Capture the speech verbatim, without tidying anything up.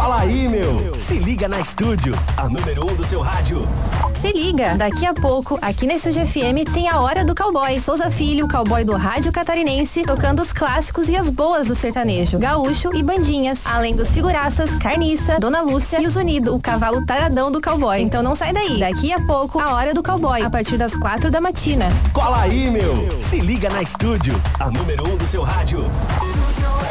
Cola aí, meu. Se liga na Estúdio, a número um do seu rádio. Se liga, daqui a pouco, aqui na Estúdio F M tem a Hora do Cowboy. Souza Filho, o cowboy do rádio catarinense, tocando os clássicos e as boas do sertanejo, gaúcho e bandinhas. Além dos figuraças, Carniça, Dona Lúcia e os Unidos, o cavalo taradão do cowboy. Então não sai daí, daqui a pouco, a Hora do Cowboy, a partir das quatro da matina. Cola aí, meu. Se liga na Estúdio, a número um do seu rádio.